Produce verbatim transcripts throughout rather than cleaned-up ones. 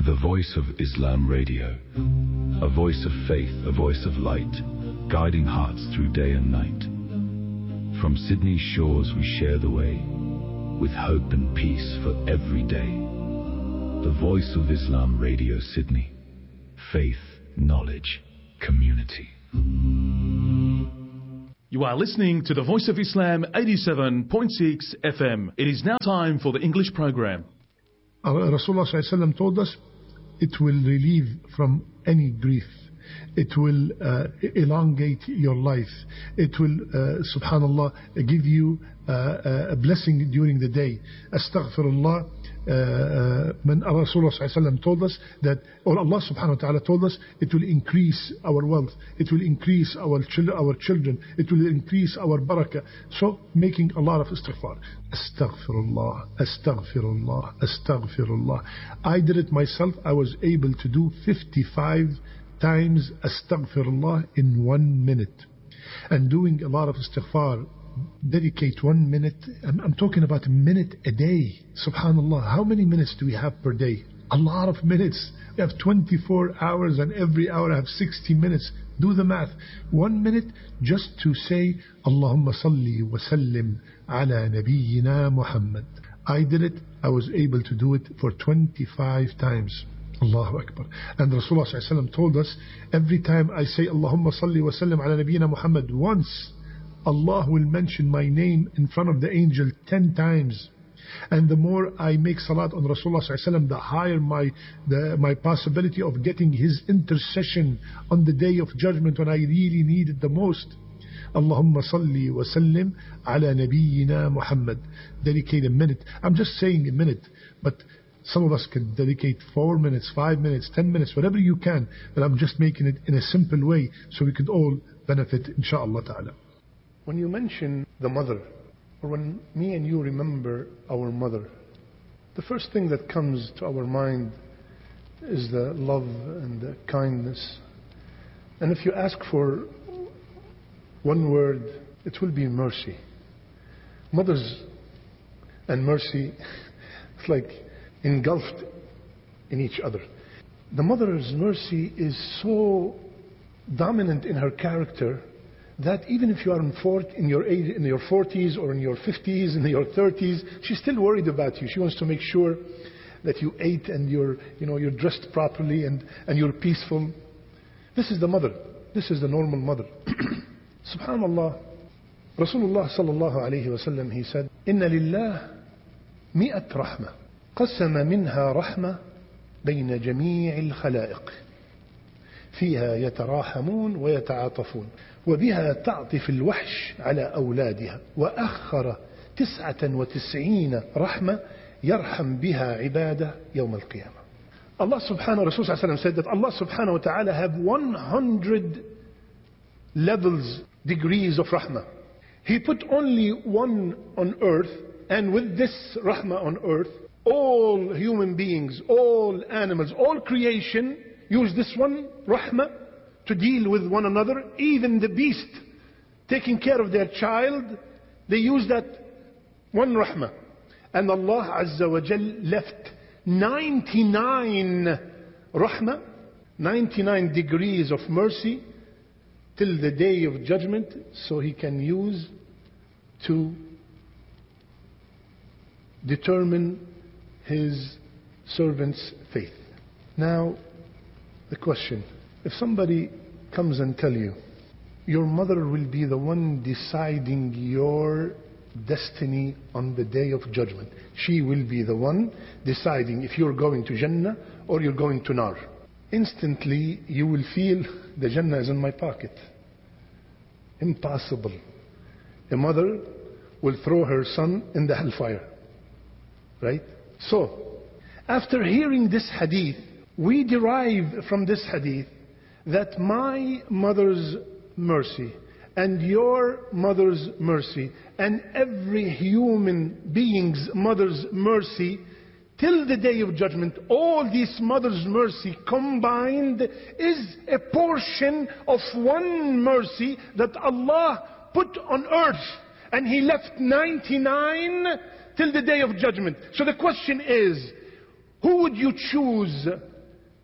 The Voice of Islam Radio, a voice of faith, a voice of light, guiding hearts through day and night. From Sydney's shores we share the way, with hope and peace for every day. The Voice of Islam Radio Sydney. Faith, knowledge, community. You are listening to the Voice of Islam eighty-seven point six F M. It is now time for the English program. Rasulullah sallallahu alaihi wasallam told us it will relieve from any grief. It will uh, elongate your life. It will, uh, subhanallah, give you uh, a blessing during the day. Astaghfirullah. Uh, uh, when Rasulullah sallallahu alaihi wasallam told us that, or Allah subhanahu wa ta'ala told us, it will increase our wealth. It will increase our, chil- our children. It will increase our barakah. So making a lot of istighfar. Astaghfirullah, astaghfirullah, astaghfirullah. I did it myself. I was able to do fifty-five times astaghfirullah in one minute. And doing a lot of istighfar, dedicate one minute. I'm, I'm talking about a minute a day. Subhanallah, how many minutes do we have per day? A lot of minutes. We have twenty-four hours, and every hour I have sixty minutes. Do the math. One minute just to say Allahumma salli wa sallim ala nabiyyina Muhammad. I did it. I was able to do it for twenty-five times. Allahu Akbar. And Rasulullah sallallahu alaihi wasallam told us, every time I say Allahumma salli wa sallim ala nabiyyina Muhammad once, Allah will mention my name in front of the angel ten times. And the more I make salat on Rasulullah sallallahu alaihi wasallam, the higher my the, my possibility of getting his intercession on the day of judgment when I really need it the most. Allahumma salli wa sallim ala nabiyyina Muhammad. Dedicate a minute. I'm just saying a minute, but some of us can dedicate four minutes, five minutes, ten minutes, whatever you can. But I'm just making it in a simple way so we could all benefit, inshaAllah ta'ala. When you mention the mother, or when me and you remember our mother, the first thing that comes to our mind is the love and the kindness. And if you ask for one word, it will be mercy. Mothers and mercy, it's like engulfed in each other. The mother's mercy is so dominant in her character that even if you are in, fort, in, your age, in your forties or in your fifties, in your thirties, she's still worried about you. She wants to make sure that you ate and you're, you know, you're dressed properly and, and you're peaceful. This is the mother. This is the normal mother. Subhanallah. Rasulullah sallallahu alayhi wa sallam, he said, Inna lillah mi'at rahmah. قسم منها رحمة بين جميع الخلائق فيها يتراحمون ويتعاطفون وبها تعطف الوحش على أولادها وأخر تسعة وتسعين رحمة يرحم بها عباده يوم القيامة. Allah subhanahu wa ta'ala said that Allah subhanahu wa ta'ala have one hundred levels, degrees of rahmah. He put only one on earth, and with this rahmah on earth, all human beings, all animals, all creation use this one rahmah to deal with one another. Even the beast taking care of their child, they use that one rahmah. And Allah Azza wa Jal left ninety-nine rahmah, ninety-nine degrees of mercy till the day of judgment, so He can use to determine His servant's faith. Now, the question, if somebody comes and tell you, your mother will be the one deciding your destiny on the day of judgment. She will be the one deciding if you're going to Jannah or you're going to Nar. Instantly, you will feel the Jannah is in my pocket. Impossible. A mother will throw her son in the hellfire. Right? So, after hearing this hadith, we derive from this hadith that my mother's mercy and your mother's mercy and every human being's mother's mercy till the day of judgment, all this mother's mercy combined is a portion of one mercy that Allah put on earth, and He left ninety-nine till the day of judgment. So the question is, who would you choose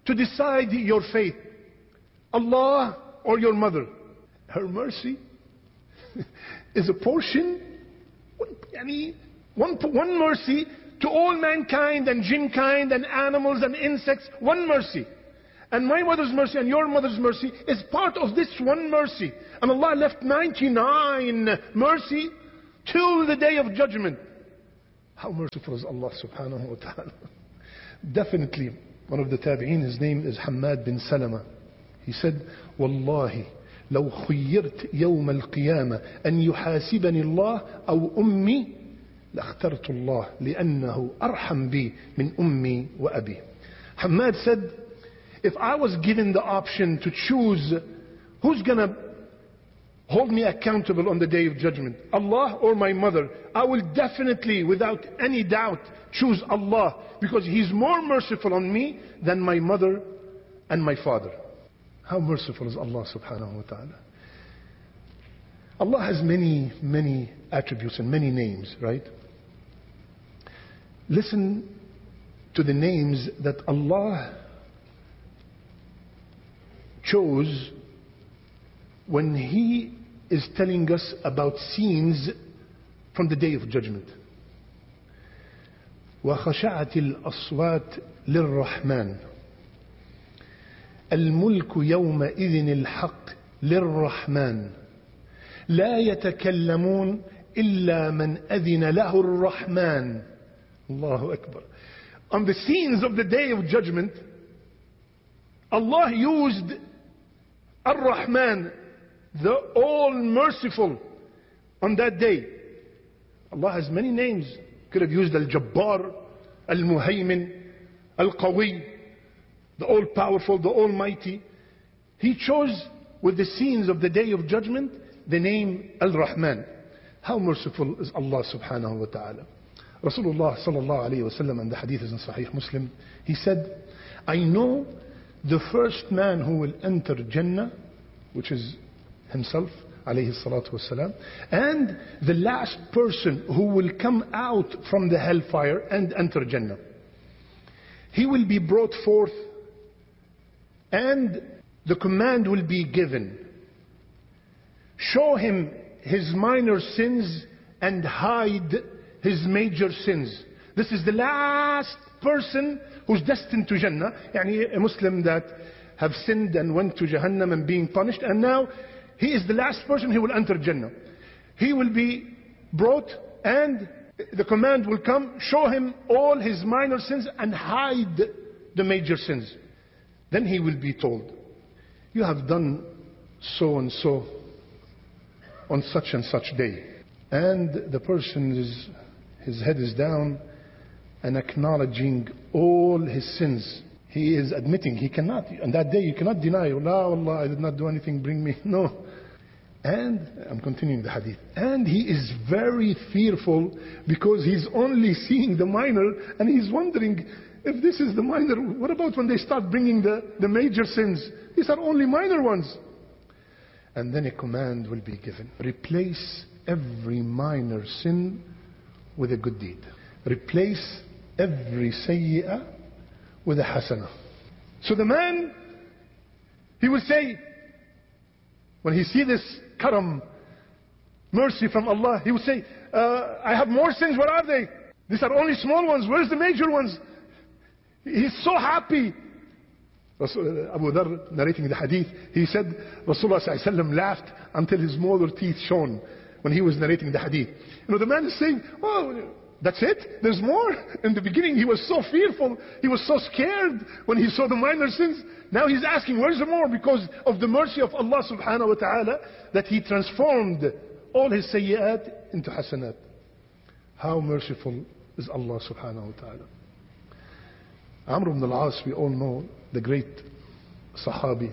to decide your fate? Allah or your mother? Her mercy is a portion, yani, one, one mercy to all mankind and jinn kind and animals and insects, one mercy. And my mother's mercy and your mother's mercy is part of this one mercy. And Allah left ninety-nine mercy till the day of judgment. How merciful is Allah subhanahu wa ta'ala. Definitely, one of the tabi'een, his name is Hammad bin Salama. He said, Wallahi, لو خيرت يوم القيامة أن يحاسبني الله أو أمي لاخترت الله لأنه أرحم بي من أمي وأبي. Hammad said, if I was given the option to choose who's gonna hold me accountable on the day of judgment, Allah or my mother, I will definitely, without any doubt, choose Allah, because He's more merciful on me than my mother and my father. How merciful is Allah subhanahu wa ta'ala. Allah has many, many attributes and many names, right? Listen to the names that Allah chose when He is telling us about scenes from the day of judgment. وَخَشَعَتِ الْأَصْوَاتِ لِلرَّحْمَنِ الملك يومئذ الحق للرحمن لا يتكلمون إلا من أذن له الرحمن. Allahu Akbar. On the scenes of the day of judgment, Allah used Ar-Rahman, the all-merciful, on that day. Allah has many names. Could have used Al-Jabbar, Al-Muhaymin, Al-Qawi, the all-powerful, the almighty. He chose, with the scenes of the day of judgment, the name Al-Rahman. How merciful is Allah subhanahu wa ta'ala. Rasulullah sallallahu alayhi wa sallam, and the hadith is in Sahih Muslim, he said, I know the first man who will enter Jannah, which is himself, alayhi salatu wasalam, and the last person who will come out from the hellfire and enter Jannah. He will be brought forth, and the command will be given. Show him his minor sins and hide his major sins. This is the last person who's destined to Jannah. Yani a Muslim that have sinned and went to Jahannam and being punished, and now he is the last person who will enter Jannah. He will be brought, and the command will come, show him all his minor sins and hide the major sins. Then he will be told, you have done so and so on such and such day. And the person is, his head is down and acknowledging all his sins. He is admitting, he cannot, on that day you cannot deny, La Allah, I did not do anything, bring me, no. And, I'm continuing the hadith, and he is very fearful because he's only seeing the minor, and he's wondering, if this is the minor, what about when they start bringing the, the major sins? These are only minor ones. And then a command will be given. Replace every minor sin with a good deed. Replace every sayyi'ah with a hasanah. So the man, he will say, when he see this karam, mercy from Allah, he will say, uh, I have more sins, what are they? These are only small ones, where's the major ones? He's so happy. Abu Dharr, narrating the hadith, he said, Rasulullah sallallahu alaihi wasallam laughed until his molar teeth shone when he was narrating the hadith. You know, the man is saying, oh, that's it? There's more? In the beginning he was so fearful, he was so scared when he saw the minor sins. Now he's asking, where's the more? Because of the mercy of Allah subhanahu wa ta'ala, that He transformed all his sayyi'at into hasanat. How merciful is Allah subhanahu wa ta'ala. Amr ibn al-As, we all know, the great Sahabi.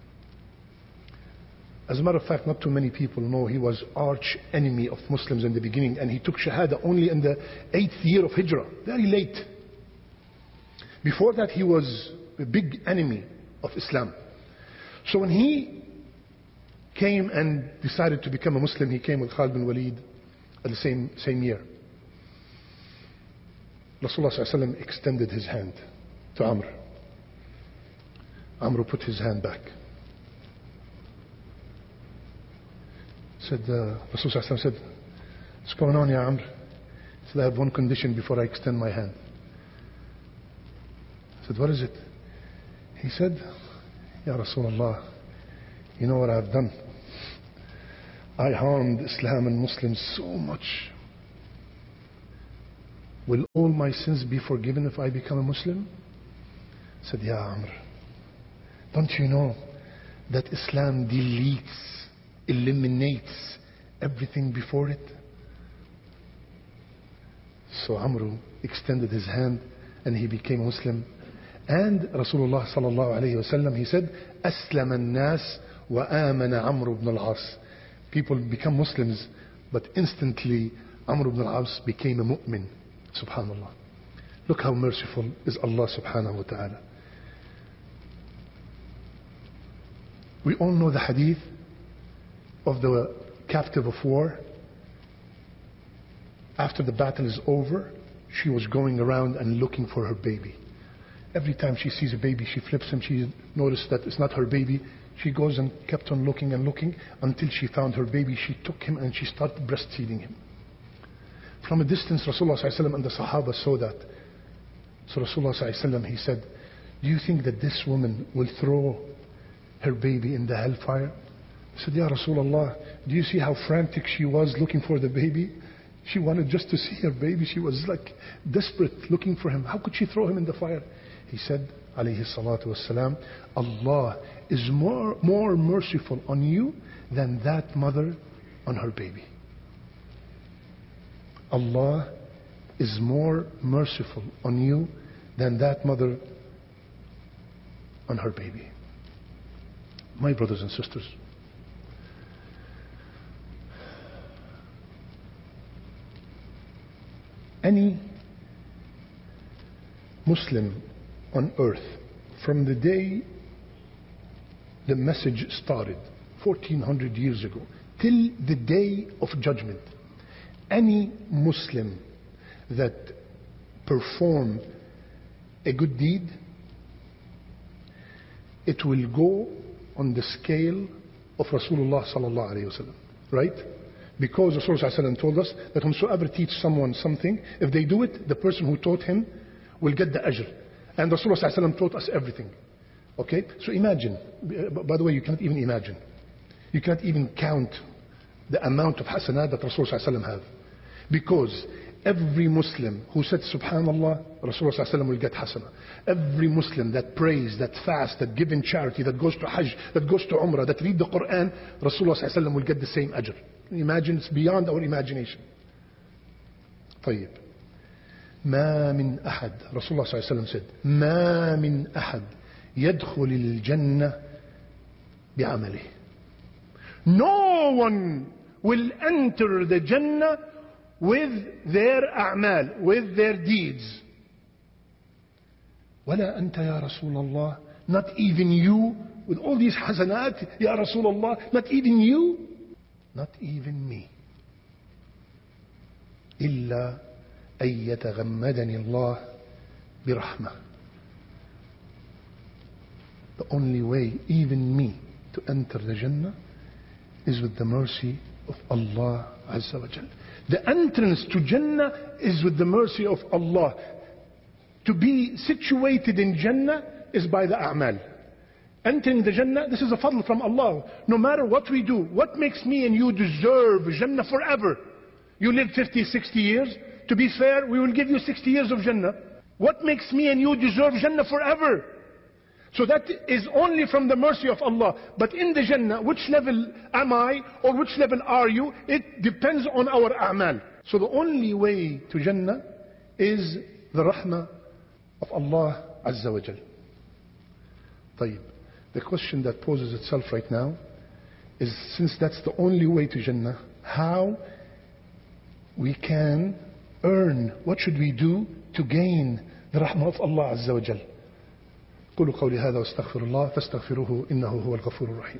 As a matter of fact, not too many people know he was arch enemy of Muslims in the beginning, and he took Shahada only in the eighth year of Hijrah, very late. Before that he was a big enemy of Islam. So when he came and decided to become a Muslim, he came with Khalid bin Walid at the same, same year. Rasulullah sallallahu alaihi wasallam extended his hand to Amr. Amr put his hand back. Said, uh, Rasulullah said, what's going on, Ya Amr? He said, I have one condition before I extend my hand. I said, what is it? He said, Ya Rasulullah, you know what I've done? I harmed Islam and Muslims so much. Will all my sins be forgiven if I become a Muslim? I said, Ya Amr, don't you know that Islam deletes, eliminates everything before it? So Amr extended his hand and he became Muslim. And Rasulullah sallallahu alayhi wa sallam, he said, أسلم الناس وآمن عمرو بن العاص. People become Muslims, but instantly Amr ibn al-As became a mu'min. Subhanallah. Look how merciful is Allah subhanahu wa ta'ala. We all know the hadith of the captive of war. After the battle is over, she was going around and looking for her baby. Every time she sees a baby, she flips him. She noticed that it's not her baby. She goes and kept on looking and looking until she found her baby. She took him and she started breastfeeding him. From a distance, Rasulullah sallallahu alaihi wasallam and the Sahaba saw that. So Rasulullah sallallahu alaihi wasallam, he said, do you think that this woman will throw her baby in the hellfire? I said, Ya Rasulullah, do you see how frantic she was looking for the baby? She wanted just to see her baby. She was like desperate looking for him. How could she throw him in the fire? He said, alayhi salatu wassalam, Allah is more, more merciful on you than that mother on her baby. Allah is more merciful on you than that mother on her baby. My brothers and sisters, any Muslim on earth, from the day the message started fourteen hundred years ago till the day of judgment, any Muslim that perform a good deed, it will go on the scale of Rasulullah sallallahu alayhi wa sallam, right? Because Rasulullah sallallahu alayhi wa sallam told us that whosoever teach someone something, if they do it, the person who taught him will get the ajr. And Rasulullah sallallahu alayhi wa sallam taught us everything. Okay? So imagine, by the way, you cannot even imagine. You cannot even count the amount of hasanat that Rasulullah sallallahu alayhi wa sallam have. Because every Muslim who said Subhanallah, Rasulullah sallallahu alayhi wa sallam will get hasanah. Every Muslim that prays, that fasts, that gives in charity, that goes to Hajj, that goes to Umrah, that read the Quran, Rasulullah sallallahu alayhi wa sallam will get the same ajr. Imagine, it's beyond our imagination. طيب. ما من أحد, Rasulullah sallallahu alayhi wa sallam said, ما من أحد يدخل الجنة بعمله. No one will enter the Jannah with their أعمال, with their deeds. ولا أنت يا رسول الله, not even you, with all these hasanat, يا رسول الله, not even you, not even me. إلا أن يتغمدني الله برحمة. The only way, even me, to enter the Jannah is with the mercy of Allah Azza wa Jal. The entrance to Jannah is with the mercy of Allah. To be situated in Jannah is by the a'mal. Entering the Jannah, this is a fadl from Allah. No matter what we do, what makes me and you deserve Jannah forever? You live fifty, sixty years. To be fair, we will give you sixty years of Jannah. What makes me and you deserve Jannah forever? So that is only from the mercy of Allah. But in the Jannah, which level am I or which level are you? It depends on our a'mal. So the only way to Jannah is the rahmah of Allah Azza wa Jal. طيب. The question that poses itself right now is, since that's the only way to Jannah, how we can earn, what should we do to gain the rahmah of Allah Azza wa Jal? قولوا قولي هذا واستغفر الله فاستغفروه إنه هو الغفور الرحيم.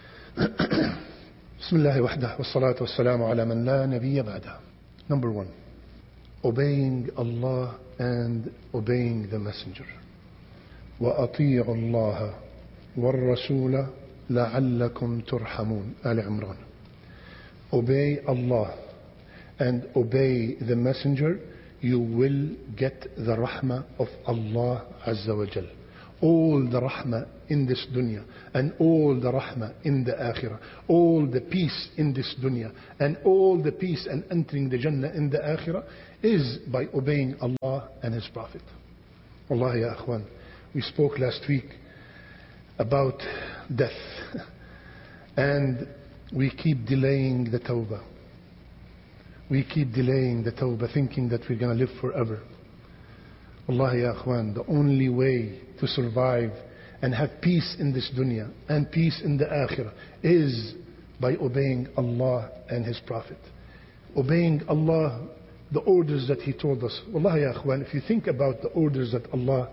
بسم الله وحده والصلاة والسلام على من لا نبي بعده. Number one, obeying Allah and obeying the Messenger. وأطيعوا الله وَالرَّسُولَ لَعَلَّكُمْ تُرْحَمُونَ. Ali Imran. Obey Allah and obey the messenger, you will get the rahmah of Allah Azza wa Jal. All the rahmah in this dunya and all the rahmah in the akhirah, all the peace in this dunya and all the peace and entering the Jannah in the akhirah is by obeying Allah and His Prophet. Wallahi ya akhwan, we spoke last week about death and we keep delaying the tawbah. We keep delaying the tawbah thinking that we're going to live forever. Wallahi ya akhwan, the only way to survive and have peace in this dunya and peace in the akhirah is by obeying Allah and His Prophet. Obeying Allah, the orders that He told us. Wallahi ya akhwan, if you think about the orders that Allah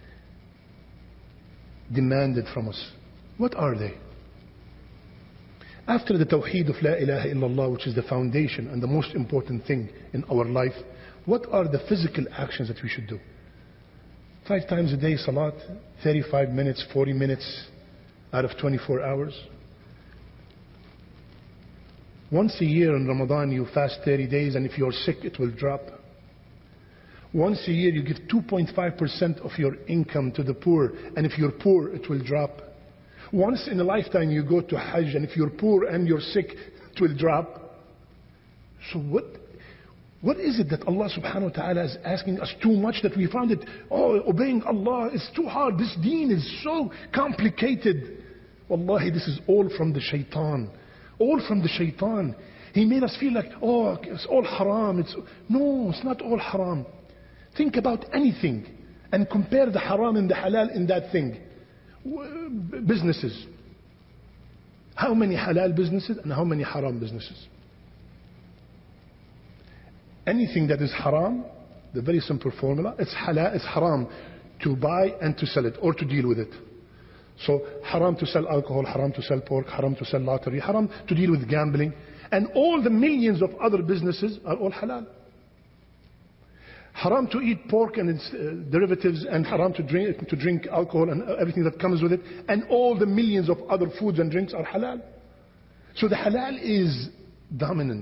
demanded from us, what are they? After the tawheed of La ilaha illallah, which is the foundation and the most important thing in our life, what are the physical actions that we should do? Five times a day salat, thirty-five minutes, forty minutes out of twenty-four hours. Once a year in Ramadan you fast thirty days, and if you're sick it will drop. Once a year you give two point five percent of your income to the poor, and if you're poor it will drop. Once in a lifetime you go to Hajj, and if you're poor and you're sick it will drop. So what What is it that Allah subhanahu wa ta'ala is asking us too much that we found it, oh, obeying Allah is too hard, this deen is so complicated. Wallahi, this is all from the shaitan. All from the shaitan. He made us feel like, oh, it's all haram. It's No, it's not all haram. Think about anything and compare the haram and the halal in that thing. Businesses. How many halal businesses and how many haram businesses? Anything that is haram, the very simple formula, it's halal, it's haram to buy and to sell it or to deal with it. So haram to sell alcohol, haram to sell pork, haram to sell lottery, haram to deal with gambling, and all the millions of other businesses are all halal. Haram to eat pork and its uh, derivatives, and haram to drink to drink alcohol and everything that comes with it, and all the millions of other foods and drinks are halal. So the halal is dominant.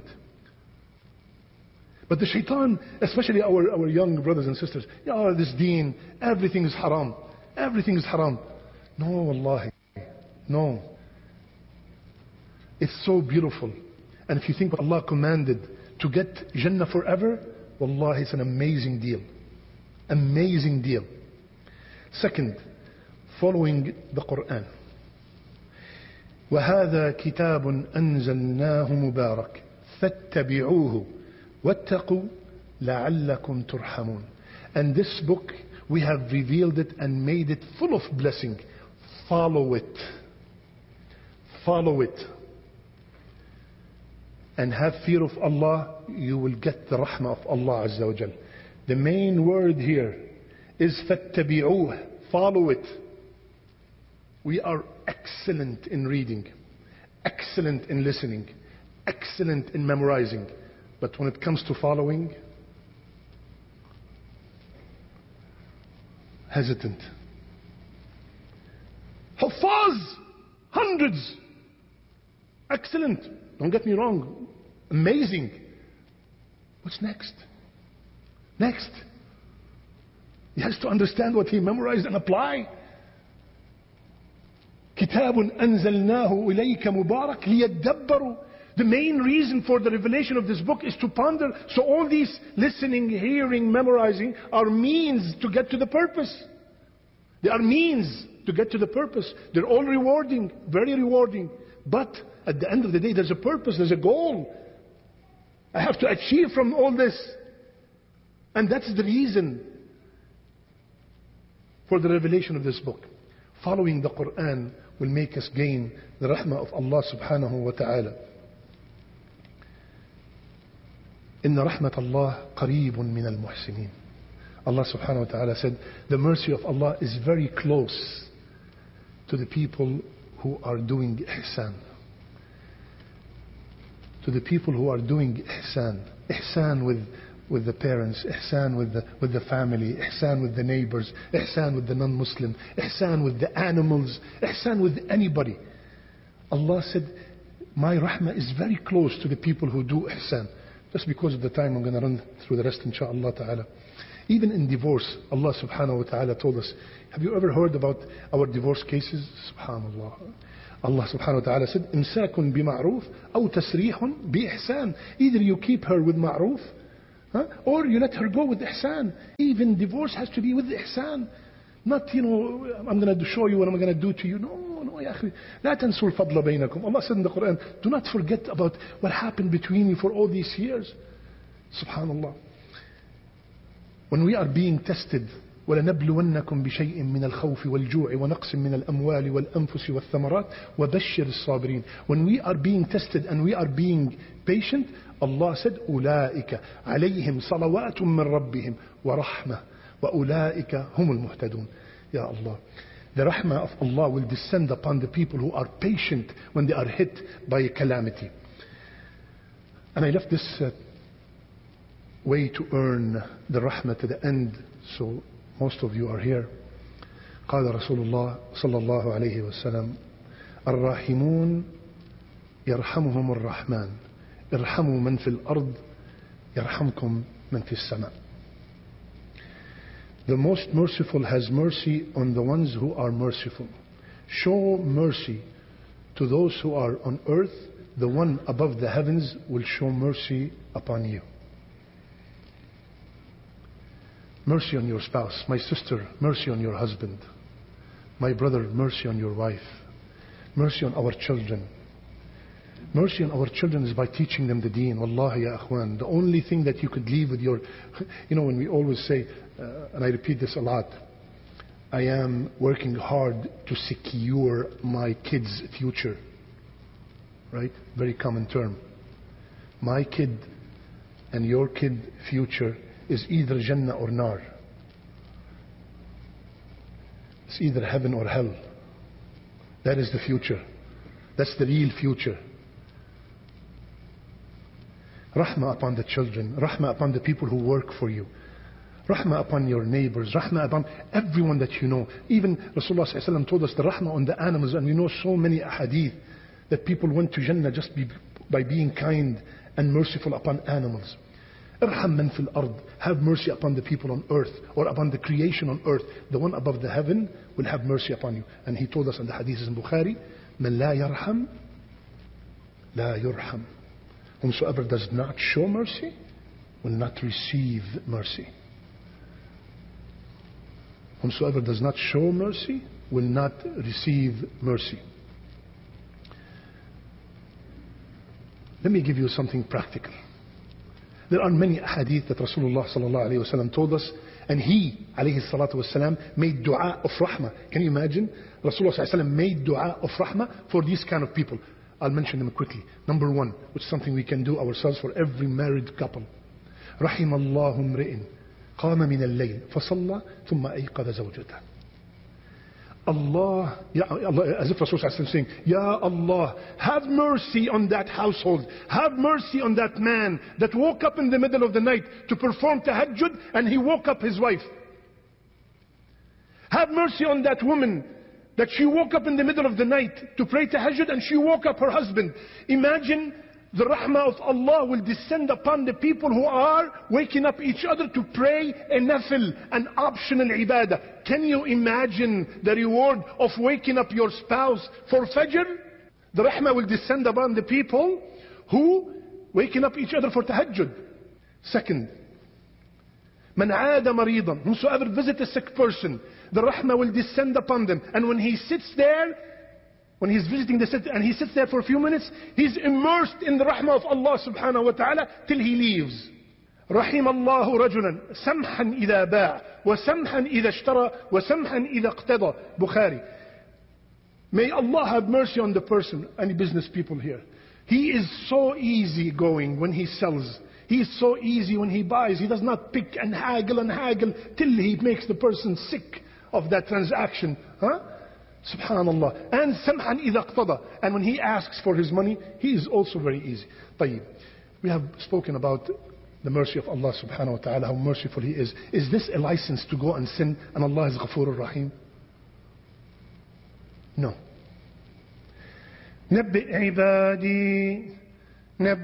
But the shaitan, especially our, our young brothers and sisters, yeah, this deen, everything is haram. Everything is haram. No, wallahi. No. It's so beautiful. And if you think what Allah commanded to get Jannah forever, wallahi, it's an amazing deal. Amazing deal. Second, following the Quran. وَهَذَا كِتَابٌ أَنزَلْنَاهُ مُبَارَكٌ فَاتَّبِعُوهُ وَاتَّقُوا لَعَلَّكُمْ تُرْحَمُونَ. And this book, we have revealed it and made it full of blessing. Follow it. Follow it. And have fear of Allah, you will get the rahmah of Allah Azza wa Jal. The main word here is فَاتَّبِعُوهُ. Follow it. We are excellent in reading, excellent in listening, excellent in memorizing. But when it comes to following, hesitant. Huffaz, hundreds. Excellent. Don't get me wrong. Amazing. What's next? Next. He has to understand what he memorized and apply. كتاب أنزلناه إليك مبارك ليدبروا. The main reason for the revelation of this book is to ponder. So all these listening, hearing, memorizing are means to get to the purpose. They are means to get to the purpose. They're all rewarding, very rewarding. But at the end of the day, there's a purpose, there's a goal. I have to achieve from all this. And that's the reason for the revelation of this book. Following the Quran will make us gain the rahmah of Allah subhanahu wa ta'ala. Inna rahmat Allah qareebun min al-muhsinin. Allah subhanahu wa ta'ala said, the mercy of Allah is very close to the people who are doing ihsan. To the people who are doing ihsan. Ihsan with with the parents, ihsan with the, with the family, ihsan with the neighbors, ihsan with the non-Muslim, ihsan with the animals, ihsan with anybody. Allah said, my rahmah is very close to the people who do ihsan. Just because of the time, I'm going to run through the rest, inshaAllah ta'ala. Even in divorce, Allah subhanahu wa ta'ala told us, have you ever heard about our divorce cases? Subhanallah. Allah subhanahu wa ta'ala said, imsakun bima'roof aw tasrihun bi-ihsan. Either you keep her with ma'roof, huh? or you let her go with ihsan. Even divorce has to be with ihsan. Not, you know, I'm going to show you what I'm going to do to you. No, no, ya akhi. لا تنسوا الفضل بينكم. Allah said in the Quran, do not forget about what happened between you for all these years. Subhanallah. When we are being tested, وَلَنَبْلُوَنَّكُمْ بِشَيْءٍ مِّنَ الْخَوْفِ وَالْجُوعِ وَنَقْصٍ مِّنَ الْأَمْوَالِ وَالْأَنفُسِ وَالثَّمَرَاتِ وَبَشِّرِ الصَّابِرِينَ. When we are being tested and we are being patient, Allah said, أُولَٰئِكَ عَلَيْهِمْ صَلَوَاتٌ مِّن رَبِّهِمْ وَرَحْمَةٌ وَأُولَٰئِكَ هُمُ الْمُهْتَدُونَ. Ya Allah. The rahmah of Allah will descend upon the people who are patient when they are hit by a calamity. And I left this uh, way to earn the rahmah to the end, so most of you are here. قال رسول الله صلى الله عليه وسلم الراحمون يرحمهم الرحمن ارحموا من في الأرض يرحمكم من في السماء. The most merciful has mercy on the ones who are merciful. Show mercy to those who are on earth. The one above the heavens will show mercy upon you. Mercy on your spouse. My sister, mercy on your husband. My brother, mercy on your wife. Mercy on our children. Mercy on our children is by teaching them the deen. Wallahi ya akhwan. The only thing that you could leave with your, you know, when we always say, uh, and I repeat this a lot, I am working hard to secure my kids' future. Right? Very common term. My kid and your kid future is either Jannah or Nar. It's either heaven or hell. That is the future. That's the real future. Rahmah upon the children. Rahmah upon the people who work for you. Rahmah upon your neighbors. Rahmah upon everyone that you know. Even Rasulullah sallallahu alaihi wasallam told us the rahmah on the animals, and we know so many ahadith that people went to Jannah just be, by being kind and merciful upon animals. Irham man fil ard. Have mercy upon the people on earth, or upon the creation on earth. The one above the heaven will have mercy upon you. And he told us in the hadiths in Bukhari, Man la yarham, la yurham. Whomsoever does not show mercy will not receive mercy. Whomsoever does not show mercy will not receive mercy. Let me give you something practical. There are many hadith that Rasulullah sallallahu alayhi wa sallam told us, and he alayhi salatu wasalam made dua of rahmah. Can you imagine? Rasulullah sallallahu alayhi wa sallam made dua of rahmah for these kind of people. I'll mention them quickly. Number one, which is something we can do ourselves for every married couple. رحم الله امرئ قام من الليل فصلى ثم أيقظ زوجته. Allah, ya Allah, as if Rasulullah is saying, Ya Allah, have mercy on that household. Have mercy on that man that woke up in the middle of the night to perform tahajjud, and he woke up his wife. Have mercy on that woman that she woke up in the middle of the night to pray tahajjud, and she woke up her husband. Imagine the rahmah of Allah will descend upon the people who are waking up each other to pray a nafil, an optional ibadah. Can you imagine the reward of waking up your spouse for fajr? The rahmah will descend upon the people who waking up each other for tahajjud. Second, man aada maridan, whosoever visit a sick person, the rahmah will descend upon them. And when he sits there, when he's visiting the city and he sits there for a few minutes, he's immersed in the rahmah of Allah subhanahu wa ta'ala till he leaves. رحم الله رجلا سمحا إذا باع وسمحا إذا اشترى وسمحا إذا اقتضى. Bukhari. May Allah have mercy on the person. Any business people here? He is so easy going when he sells. He is so easy when he buys. He does not pick and haggle and haggle till he makes the person sick of that transaction. Huh? Subhanallah. And samhan idha qtada. And when he asks for his money, he is also very easy. طيب. We have spoken about the mercy of Allah subhanahu wa ta'ala, how merciful He is. Is this a license to go and sin and Allah is Ghafurur Rahim? No. نبئ عبادي